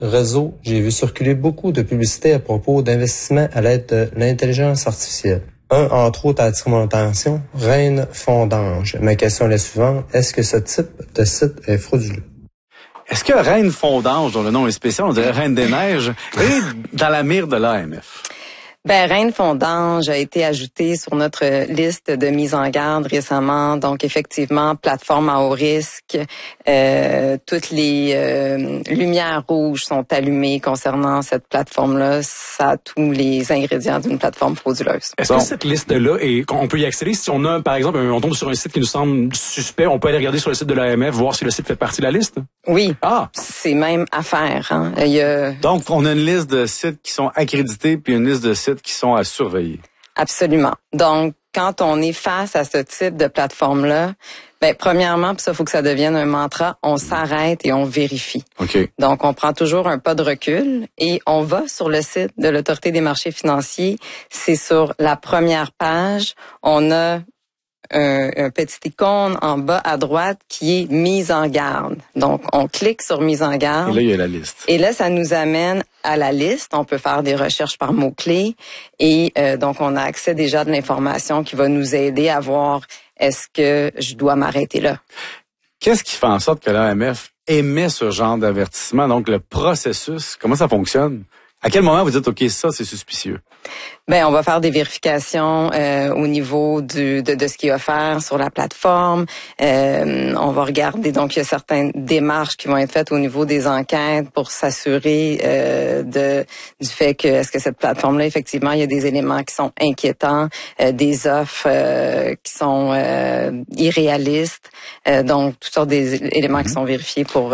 réseau, j'ai vu circuler beaucoup de publicités à propos d'investissements à l'aide de l'intelligence artificielle. Un, entre autres, a attiré mon attention, Reine Fondange. Ma question est la suivante, est-ce que ce type de site est frauduleux? Est-ce que Reine Fondange, dont le nom est spécial, on dirait Reine des Neiges, est dans la mire de l'AMF? Reine Fondange a été ajoutée sur notre liste de mise en garde récemment. Donc, effectivement, plateforme à haut risque. Toutes les lumières rouges sont allumées concernant cette plateforme-là. Ça a tous les ingrédients d'une plateforme frauduleuse. Est-ce que cette liste-là, on peut y accéder si on a, par exemple, on tombe sur un site qui nous semble suspect, on peut aller regarder sur le site de l'AMF, voir si le site fait partie de la liste? Oui. Ah. C'est même à faire. Hein. Donc, on a une liste de sites qui sont accrédités puis une liste de sites qui sont à surveiller. Absolument. Donc, quand on est face à ce type de plateforme-là, premièrement, puis ça, faut que ça devienne un mantra, on s'arrête et on vérifie. Okay. Donc, on prend toujours un pas de recul et on va sur le site de l'Autorité des marchés financiers. C'est sur la première page. On a un petit icône en bas à droite qui est mise en garde. Donc, on clique sur mise en garde. Et là, il y a la liste. Et là, ça nous amène à la liste. On peut faire des recherches par mots-clés. Et donc, on a accès déjà de l'information qui va nous aider à voir est-ce que je dois m'arrêter là. Qu'est-ce qui fait en sorte que l'AMF émet ce genre d'avertissement? Donc, le processus, comment ça fonctionne? À quel moment vous dites, OK, ça, c'est suspicieux? On va faire des vérifications au niveau de ce qui est offert sur la plateforme. On va regarder, donc il y a certaines démarches qui vont être faites au niveau des enquêtes pour s'assurer du fait que est-ce que cette plateforme-là, effectivement, il y a des éléments qui sont inquiétants, des offres qui sont irréalistes, donc toutes sortes d'éléments qui sont vérifiés pour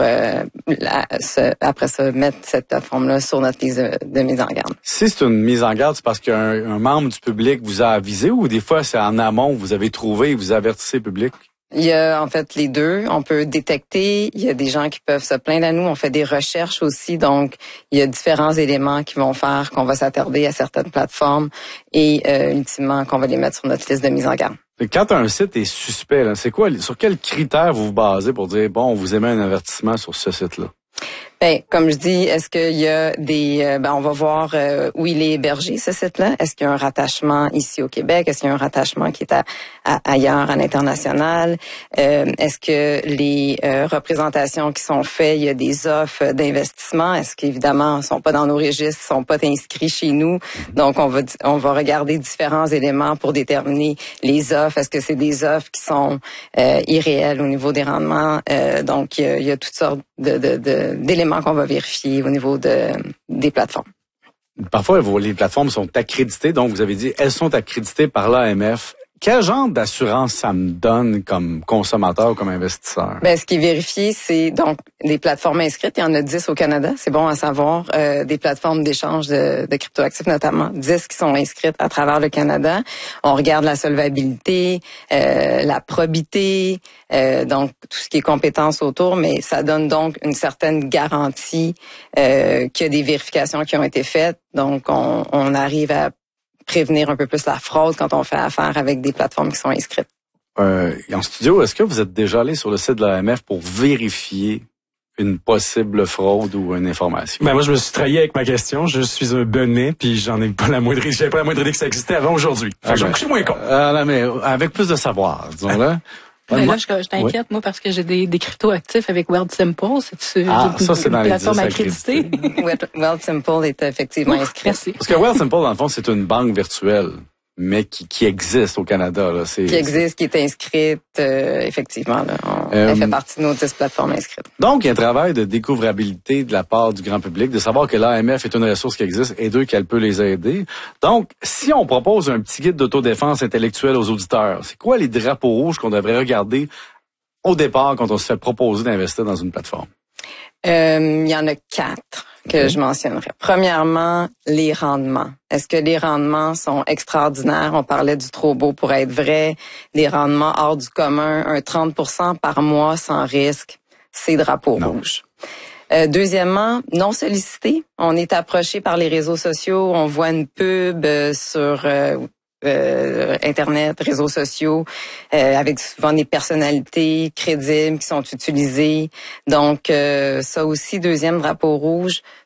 après ça mettre cette plateforme-là sur notre liste de mise en garde. Si c'est une mise en garde, c'est parce qu'un membre du public vous a avisé ou des fois c'est en amont, vous avez trouvé et vous avertissez le public? Il y a en fait les deux. On peut détecter. Il y a des gens qui peuvent se plaindre à nous. On fait des recherches aussi. Donc, il y a différents éléments qui vont faire qu'on va s'attarder à certaines plateformes et ultimement qu'on va les mettre sur notre liste de mise en garde. Quand un site est suspect, là, c'est quoi, sur quels critères vous vous basez pour dire, bon, on vous émet un avertissement sur ce site-là? Comme je dis, est-ce qu'il y a des... on va voir où il est hébergé, ce site-là. Est-ce qu'il y a un rattachement ici au Québec? Est-ce qu'il y a un rattachement qui est ailleurs, à l'international? Est-ce que les représentations qui sont faites, il y a des offres d'investissement? Est-ce qu'évidemment, ils sont pas dans nos registres, ils sont pas inscrits chez nous? Donc, on va regarder différents éléments pour déterminer les offres. Est-ce que c'est des offres qui sont irréelles au niveau des rendements? Donc, il y a toutes sortes d'éléments qu'on va vérifier au niveau des plateformes. Parfois, les plateformes sont accréditées, donc vous avez dit, elles sont accréditées par l'AMF. Quel genre d'assurance ça me donne comme consommateur ou comme investisseur? Ce qui est vérifié, c'est donc les plateformes inscrites. Il y en a 10 au Canada. C'est bon à savoir. Des plateformes d'échange de cryptoactifs, notamment 10 qui sont inscrites à travers le Canada. On regarde la solvabilité, la probité, donc tout ce qui est compétences autour, mais ça donne donc une certaine garantie qu'il y a des vérifications qui ont été faites. Donc, on arrive à prévenir un peu plus la fraude quand on fait affaire avec des plateformes qui sont inscrites. En studio, est-ce que vous êtes déjà allé sur le site de l'AMF pour vérifier une possible fraude ou une information? Moi, je me suis trahi avec ma question. Je suis un bonnet, puis j'avais pas la moindre idée que ça existait avant aujourd'hui. Fait que je vais me coucher moins con. Non, mais avec plus de savoir, disons-le. Là, je t'inquiète, moi, parce que j'ai des crypto-actifs avec Wealthsimple. C'est dans les plateforme 10 accréditée. Wealthsimple est effectivement inscrit. Merci. Parce que Wealthsimple, dans le fond, c'est une banque virtuelle, mais qui existe au Canada. Là. Qui existe, qui est inscrite, effectivement. Là. Elle fait partie de nos 10 plateformes inscrites. Donc, il y a un travail de découvrabilité de la part du grand public, de savoir que l'AMF est une ressource qui existe et qu'elle peut les aider. Donc, si on propose un petit guide d'autodéfense intellectuelle aux auditeurs, c'est quoi les drapeaux rouges qu'on devrait regarder au départ quand on se fait proposer d'investir dans une plateforme? Il y en a 4 que je mentionnerai. Premièrement, les rendements. Est-ce que les rendements sont extraordinaires? On parlait du trop beau pour être vrai. Des rendements hors du commun, un 30% par mois sans risque, c'est drapeau rouge. Deuxièmement, non sollicité. On est approché par les réseaux sociaux, on voit une pub sur Internet, réseaux sociaux, avec souvent des personnalités crédibles qui sont utilisées. Donc, ça aussi, deuxième drapeau rouge.